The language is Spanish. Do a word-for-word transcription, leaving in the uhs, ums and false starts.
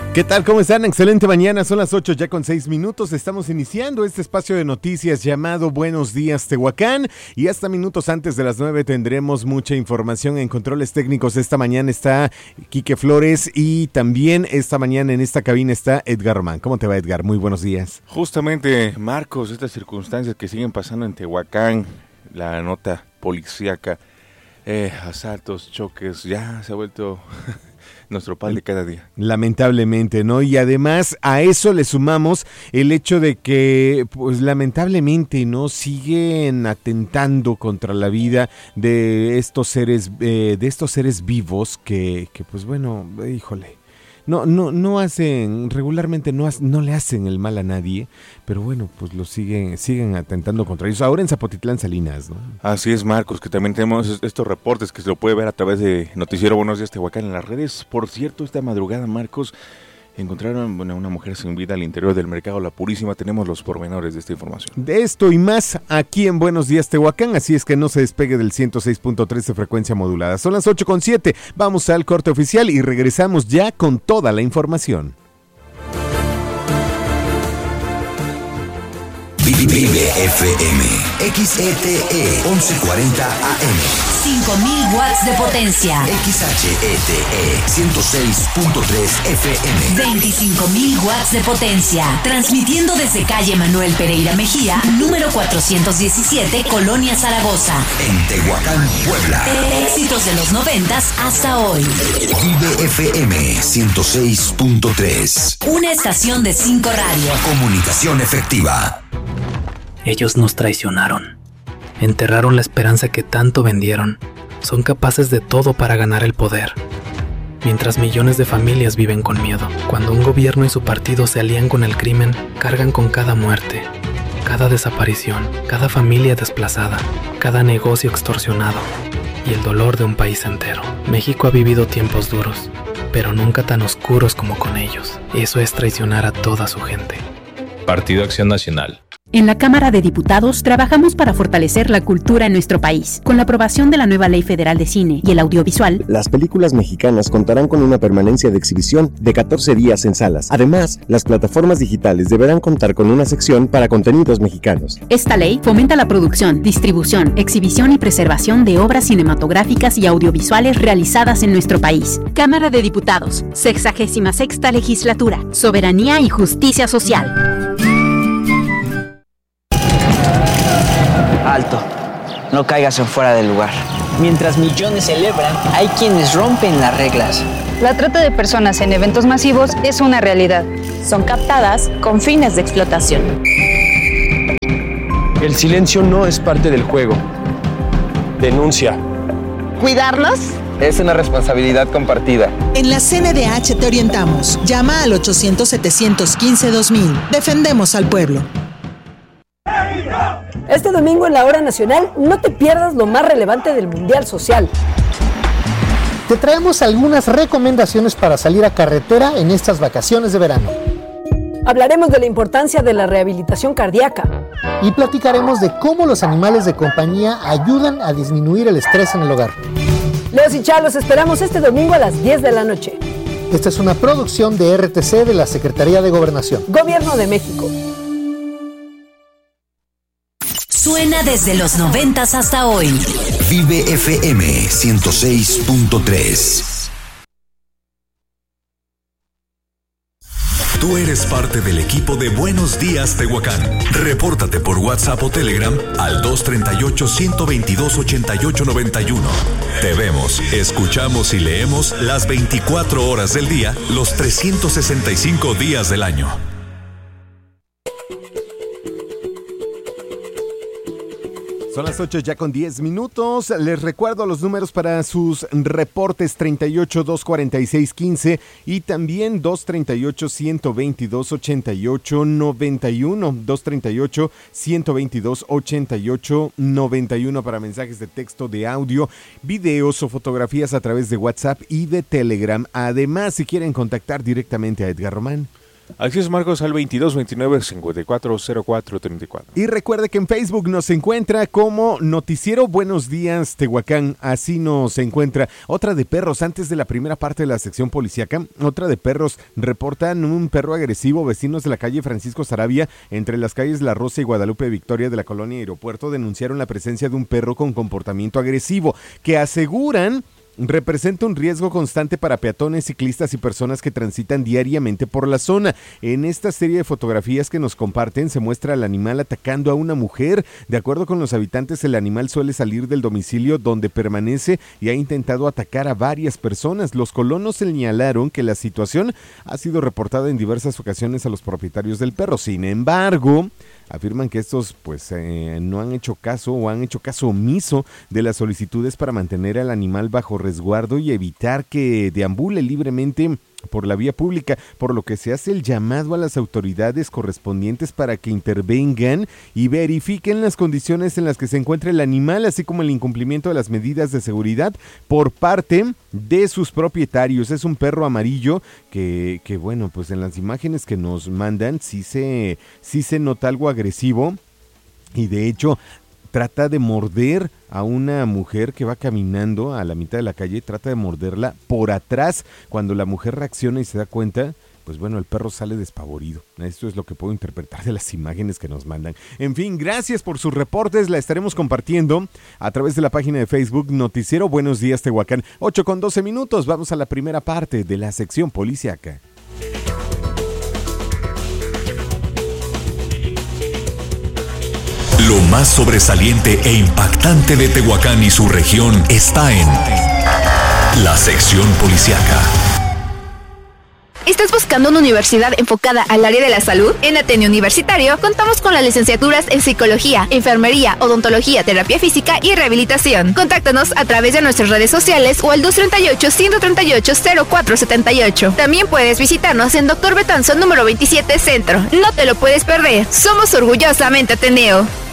¿Qué tal? ¿Cómo están? Excelente mañana, son las ocho ya con seis minutos. Estamos iniciando este espacio de noticias llamado Buenos Días Tehuacán y hasta minutos antes de las nueve tendremos mucha información en controles técnicos. Esta mañana está Quique Flores y también esta mañana en esta cabina está Edgar Román. ¿Cómo te va, Edgar? Muy buenos días. Justamente, Marcos, estas circunstancias que siguen pasando en Tehuacán, la nota policíaca, eh, asaltos, choques, ya se ha vuelto... nuestro pan de cada día. Lamentablemente, ¿no? Y además a eso le sumamos el hecho de que, pues lamentablemente, ¿no? Siguen atentando contra la vida de estos seres, eh, de estos seres vivos que, que pues bueno, híjole. No, no, no hacen, regularmente no, no le hacen el mal a nadie, pero bueno, pues lo siguen, siguen atentando contra ellos. Ahora en Zapotitlán Salinas, ¿no? Así es, Marcos, que también tenemos estos reportes que se lo puede ver a través de Noticiero Buenos Días Tehuacán en las redes. Por cierto, esta madrugada, Marcos, encontraron bueno, una mujer sin vida al interior del mercado La Purísima. Tenemos los pormenores de esta información. De esto y más aquí en Buenos Días Tehuacán, así es que no se despegue del ciento seis punto tres de frecuencia modulada. Son las ocho con siete, vamos al corte oficial y regresamos ya con toda la información. Vive F M, X E T E once cuarenta A M. cinco mil watts de potencia. X H E T E ciento seis punto tres F M. veinticinco mil watts de potencia. Transmitiendo desde calle Manuel Pereira Mejía, número cuatrocientos diecisiete, Colonia Zaragoza. En Tehuacán, Puebla. Éxitos de los noventas hasta hoy. Vive F M ciento seis punto tres. Una estación de cinco radio. Comunicación efectiva. Ellos nos traicionaron. Enterraron la esperanza que tanto vendieron. Son capaces de todo para ganar el poder. Mientras millones de familias viven con miedo. Cuando un gobierno y su partido se alían con el crimen, cargan con cada muerte, cada desaparición, cada familia desplazada, cada negocio extorsionado y el dolor de un país entero. México ha vivido tiempos duros, pero nunca tan oscuros como con ellos. Eso es traicionar a toda su gente. Partido Acción Nacional. En la Cámara de Diputados trabajamos para fortalecer la cultura en nuestro país. Con la aprobación de la nueva Ley Federal de Cine y el Audiovisual, las películas mexicanas contarán con una permanencia de exhibición de catorce días en salas. Además, las plataformas digitales deberán contar con una sección para contenidos mexicanos. Esta ley fomenta la producción, distribución, exhibición y preservación de obras cinematográficas y audiovisuales realizadas en nuestro país. Cámara de Diputados, sexagésima sexta Legislatura, Soberanía y Justicia Social. Alto, no caigas en fuera del lugar. Mientras millones celebran, hay quienes rompen las reglas. La trata de personas en eventos masivos es una realidad. Son captadas con fines de explotación. El silencio no es parte del juego. Denuncia. ¿Cuidarnos? Es una responsabilidad compartida. En la C N D H te orientamos. Llama al ochocientos, setecientos quince, dos mil. Defendemos al pueblo. Este domingo en la Hora Nacional no te pierdas lo más relevante del Mundial Social. Te traemos algunas recomendaciones para salir a carretera en estas vacaciones de verano. Hablaremos de la importancia de la rehabilitación cardíaca. Y platicaremos de cómo los animales de compañía ayudan a disminuir el estrés en el hogar. Leos y Chá, los esperamos este domingo a las diez de la noche. Esta es una producción de R T C de la Secretaría de Gobernación. Gobierno de México. Suena desde los noventas hasta hoy. Vive F M ciento seis punto tres. Tú eres parte del equipo de Buenos Días Tehuacán. Repórtate por WhatsApp o Telegram al dos treinta y ocho, ciento veintidós, ochenta y ocho noventa y uno. Te vemos, escuchamos y leemos las veinticuatro horas del día, los trescientos sesenta y cinco días del año. Son las ocho ya con diez minutos. Les recuerdo los números para sus reportes: treinta y ocho, doscientos cuarenta y seis, quince y también doscientos treinta y ocho, ciento veintidós, ochenta y ocho noventa y uno. doscientos treinta y ocho, ciento veintidós, ochenta y ocho noventa y uno para mensajes de texto, de audio, videos o fotografías a través de WhatsApp y de Telegram. Además, si quieren contactar directamente a Edgar Román, Así es, Marcos, al veintidós veintinueve cincuenta y cuatro cero cuatro treinta y cuatro. Y recuerde que en Facebook nos encuentra como Noticiero Buenos Días Tehuacán, así nos encuentra. Otra de perros, antes de la primera parte de la sección policíaca, otra de perros, reportan un perro agresivo. Vecinos de la calle Francisco Sarabia, entre las calles La Rosa y Guadalupe Victoria de la colonia Aeropuerto, denunciaron la presencia de un perro con comportamiento agresivo, que aseguran representa un riesgo constante para peatones, ciclistas y personas que transitan diariamente por la zona. En esta serie de fotografías que nos comparten se muestra al animal atacando a una mujer. De acuerdo con los habitantes, el animal suele salir del domicilio donde permanece y ha intentado atacar a varias personas. Los colonos señalaron que la situación ha sido reportada en diversas ocasiones a los propietarios del perro. Sin embargo, afirman que estos pues eh, no han hecho caso o han hecho caso omiso de las solicitudes para mantener al animal bajo resguardo y evitar que deambule libremente por la vía pública, por lo que se hace el llamado a las autoridades correspondientes para que intervengan y verifiquen las condiciones en las que se encuentra el animal, así como el incumplimiento de las medidas de seguridad por parte de sus propietarios. Es un perro amarillo que, que bueno, pues en las imágenes que nos mandan sí se, sí se nota algo agresivo y de hecho trata de morder a una mujer que va caminando a la mitad de la calle, trata de morderla por atrás. Cuando la mujer reacciona y se da cuenta, pues bueno, el perro sale despavorido. Esto es lo que puedo interpretar de las imágenes que nos mandan. En fin, gracias por sus reportes, la estaremos compartiendo a través de la página de Facebook Noticiero Buenos Días Tehuacán. ocho con doce minutos, vamos a la primera parte de la sección policíaca. Lo más sobresaliente e impactante de Tehuacán y su región está en la sección policíaca. ¿Estás buscando una universidad enfocada al área de la salud? En Ateneo Universitario contamos con las licenciaturas en Psicología, Enfermería, Odontología, Terapia Física y Rehabilitación. Contáctanos a través de nuestras redes sociales o al dos tres ocho, uno tres ocho, cero cuatro siete ocho. También puedes visitarnos en Doctor Betanzón número veintisiete Centro. No te lo puedes perder. Somos orgullosamente Ateneo.